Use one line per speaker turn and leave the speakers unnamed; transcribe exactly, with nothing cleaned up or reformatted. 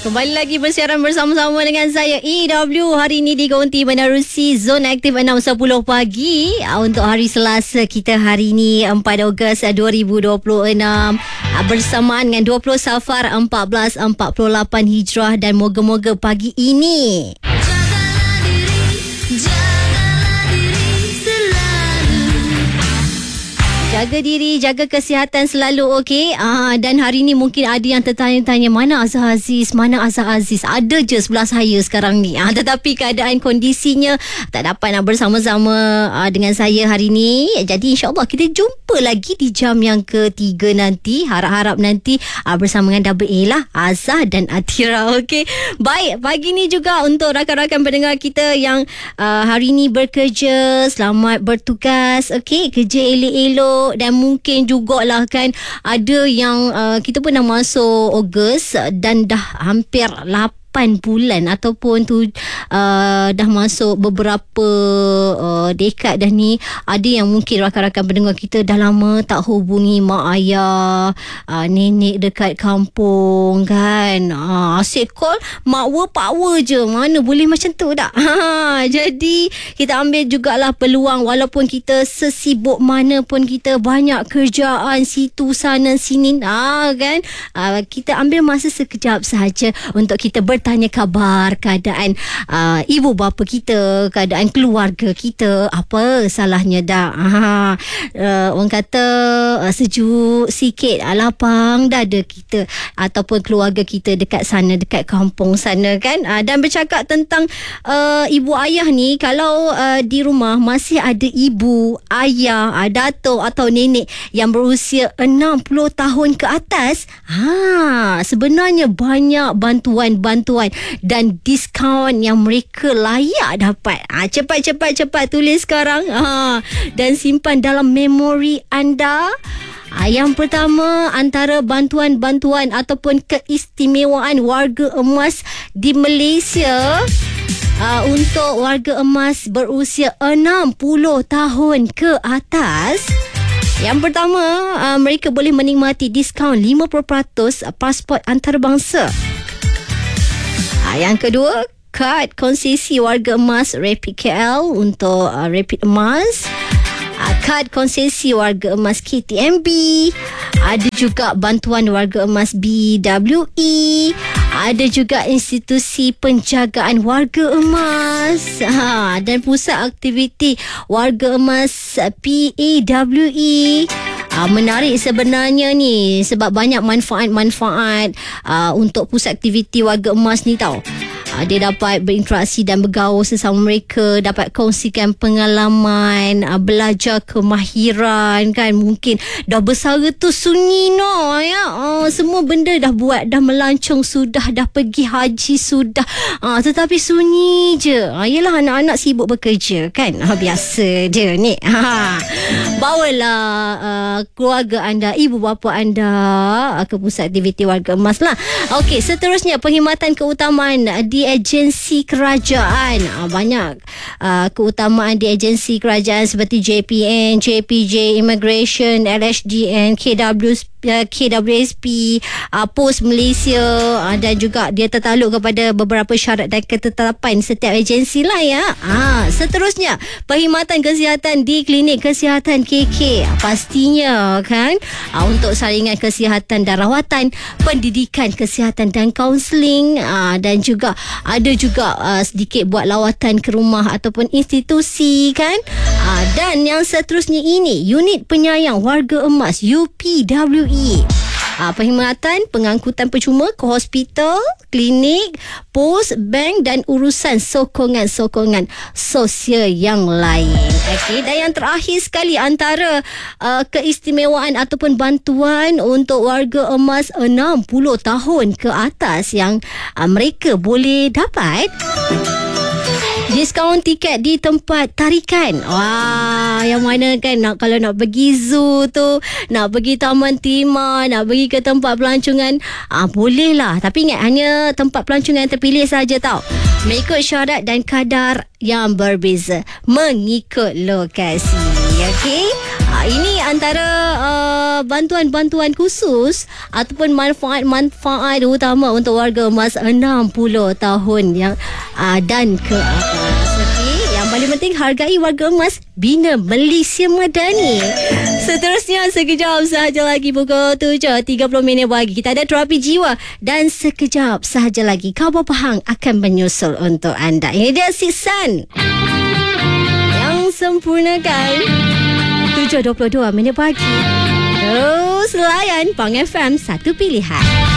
Kembali lagi bersiaran bersama-sama dengan saya E W. Hari ini digaunti menerusi Zona Aktif enam sepuluh pagi. Untuk hari Selasa kita hari ini empat Ogos dua ribu dua puluh enam, bersamaan dengan dua puluh Safar seribu empat ratus empat puluh lapan Hijrah. Dan moga-moga pagi ini jagalah diri, jagalah diri selalu. Jaga diri, jaga kesihatan selalu, okey? Ah, dan hari ni mungkin ada yang tertanya-tanya, mana Azhar Aziz? Mana Azhar Aziz? Ada je sebelah saya sekarang ni. Ah, tetapi keadaan kondisinya tak dapat nak bersama-sama ah, dengan saya hari ni. Jadi insyaAllah kita jumpa lagi di jam yang ketiga nanti. Harap-harap nanti ah, bersama dengan Double A lah, Azhar dan Atira, okey? Baik, pagi ni juga untuk rakan-rakan pendengar kita yang ah, hari ni bekerja, selamat bertugas, okey? Kerja elok-elok. Dan mungkin jugalah kan ada yang uh, kita pun dah masuk Ogos dan dah hampir lapan bulan ataupun tu uh, dah masuk beberapa uh, dekad dah ni. Ada yang mungkin rakan-rakan pendengar kita dah lama tak hubungi mak ayah, uh, nenek dekat kampung kan. Uh, asyik call mak wa pak wa je. Mana boleh macam tu tak? Ha, jadi kita ambil jugalah peluang, walaupun kita sesibuk mana pun, kita banyak kerjaan situ sana sini, ah kan, uh, kita ambil masa sekejap sahaja untuk kita ber tanya khabar keadaan uh, ibu bapa kita, keadaan keluarga kita. Apa salahnya dah? Ha, uh, orang kata uh, sejuk sikit, uh, lapang dada kita ataupun keluarga kita dekat sana, dekat kampung sana kan. Uh, dan bercakap tentang uh, ibu ayah ni, kalau uh, di rumah masih ada ibu, ayah, uh, datuk atau nenek yang berusia enam puluh tahun ke atas, ha, sebenarnya banyak bantuan-bantuan dan diskaun yang mereka layak dapat. Ha, cepat-cepat-cepat tulis sekarang, ha, dan simpan dalam memori anda. Ha, yang pertama, antara bantuan-bantuan ataupun keistimewaan warga emas di Malaysia, uh, untuk warga emas berusia enam puluh tahun ke atas. Yang pertama, uh, mereka boleh menikmati diskaun lima puluh peratus pasport antarabangsa. Yang kedua, kad konsesi warga emas Rapid K L untuk uh, Rapid Emas. Uh, kad konsesi warga emas K T M B. Ada juga bantuan warga emas B W E. Ada juga institusi penjagaan warga emas, ha, dan pusat aktiviti warga emas P A W E. Uh, menarik sebenarnya ni, sebab banyak manfaat-manfaat uh, untuk pusat aktiviti warga emas ni tau. Uh, dia dapat berinteraksi dan bergaul sesama mereka, dapat kongsikan pengalaman, uh, belajar kemahiran kan. Mungkin dah bersara tu sunyi no ya. Uh, semua benda dah buat, dah melancong sudah, dah pergi haji sudah. Uh, tetapi sunyi je. Uh, yelah anak-anak sibuk bekerja kan. Uh, biasa je ni. Ha. Bawalah uh, keluarga anda, ibu bapa anda uh, ke pusat aktiviti warga emas lah. Okey, seterusnya perkhidmatan keutamaan di agensi kerajaan. Uh, banyak uh, keutamaan di agensi kerajaan seperti J P N, J P J, Immigration, L H D N, K W K W S P, uh, Pos Malaysia, uh, dan juga dia tertakluk kepada beberapa syarat dan ketetapan setiap agensi lah ya. Uh, seterusnya, perkhidmatan kesihatan di klinik kesihatan K K. Uh, pastinya kan, uh, untuk saringan kesihatan dan rawatan, pendidikan kesihatan dan kaunseling, uh, dan juga ada juga uh, sedikit buat lawatan ke rumah ataupun institusi kan. Uh, dan yang seterusnya ini, unit penyayang warga emas U P W E. Uh, perkhidmatan pengangkutan percuma ke hospital, klinik, pos, bank dan urusan sokongan-sokongan sosial yang lain. Okey, dan yang terakhir sekali, antara uh, keistimewaan ataupun bantuan untuk warga emas enam puluh tahun ke atas yang uh, mereka boleh dapat, diskaun tiket di tempat tarikan. Wah, yang mana kan nak, kalau nak pergi zoo tu, nak pergi Taman Timah, nak pergi ke tempat pelancongan, ah boleh lah. Tapi ingat, hanya tempat pelancongan terpilih saja tau. Mengikut syarat dan kadar yang berbeza, mengikut lokasi. Okey. Uh, ini antara uh, bantuan-bantuan khusus ataupun manfaat-manfaat utama untuk warga emas enam puluh tahun yang uh, dan ke atas. Okay. Yang paling penting, hargai warga emas, bina Malaysia Madani. Seterusnya, sekejap sahaja lagi pukul tujuh tiga puluh minit pagi. Kita ada Terapi Jiwa. Dan sekejap sahaja lagi, Khabar Pahang akan menyusul untuk anda. Ini dia Siksan yang sempurnakan. Tujuh dua puluh dua minit pagi. Terus layan Pang F M, satu pilihan.